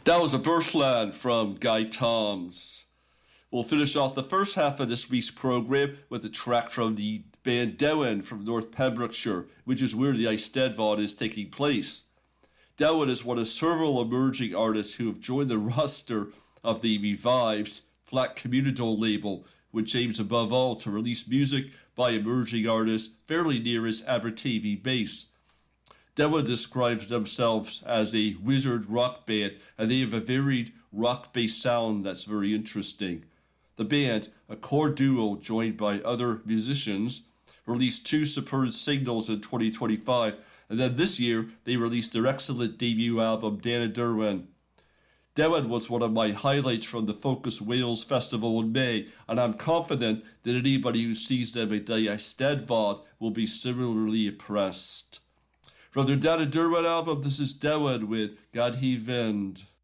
That was a Birthland from Guy Toms. We'll finish off the first half of this week's program with a track from the band Dewan from North Pembrokeshire, which is where the Eisteddfod is taking place. Dewan is one of several emerging artists who have joined the roster of the revived Flat Communidole label, which aims above all to release music by emerging artists fairly near its Abertavie base. Dewan describes themselves as a wizard rock band, and they have a varied rock-based sound that's very interesting. The band, a core duo joined by other musicians, released 2 superb singles in 2025, and then this year they released their excellent debut album, Dana Derwin. Dewan was one of my highlights from the Focus Wales Festival in May, and I'm confident that anybody who sees them at the Eisteddfod will be similarly impressed. From their Dana Derwin album, this is Dewan with God He Vind.